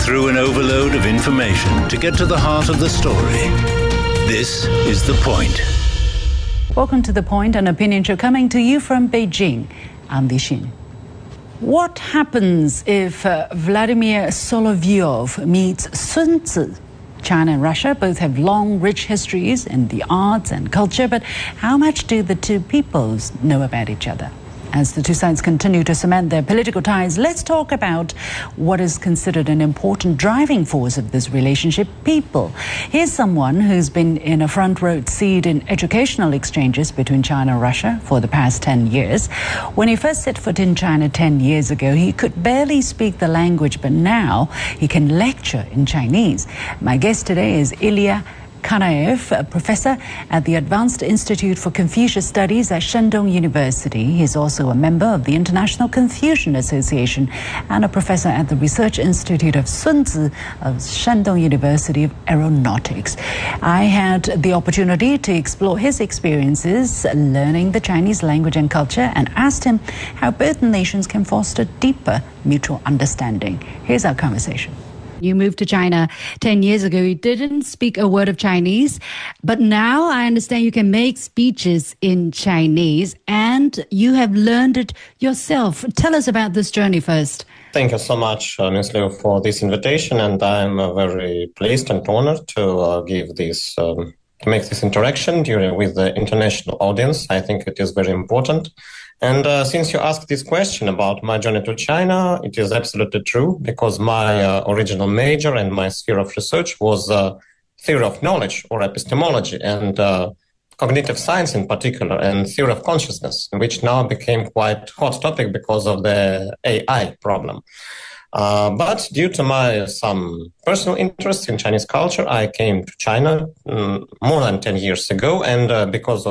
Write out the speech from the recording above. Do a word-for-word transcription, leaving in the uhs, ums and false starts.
through an overload of information to get to the heart of the story. This is The Point. Welcome to The Point, an opinion show coming to you from Beijing. I'm Li Xin. What happens if uh, Vladimir Solovyov meets Sun Tzu? China and Russia both have long, rich histories in the arts and culture, but how much do the two peoples know about each other? As the two sides continue to cement their political ties, let's talk about what is considered an important driving force of this relationship: people. Here's someone who's been in a front row seat in educational exchanges between China and Russia for the past ten years. When he first set foot in China ten years ago, he could barely speak the language, but now he can lecture in Chinese. My guest today is Ilya Kanaev, a professor at the Advanced Institute for Confucius Studies at Shandong University. He's also a member of the International Confucian Association and a professor at the Research Institute of Sun Tzu of Shandong University of Aeronautics. I had the opportunity to explore his experiences learning the Chinese language and culture and asked him how both nations can foster deeper mutual understanding. Here's our conversation. You moved to China ten years ago. You didn't speak a word of Chinese, but now I understand you can make speeches in Chinese and you have learned it yourself. Tell us about this journey first. Thank you so much, uh, Miz Liu, for this invitation, and I'm uh, very pleased and honored to uh, give this, um, to make this interaction during, with the international audience. I think it is very important. And uh, since you asked this question about my journey to China, it is absolutely true, because my uh, original major and my sphere of research was uh, theory of knowledge, or epistemology, and uh, cognitive science in particular, and theory of consciousness, which now became quite hot topic because of the A I problem. Uh, but due to my some personal interest in Chinese culture, I came to China um, more than ten years ago, and uh, because of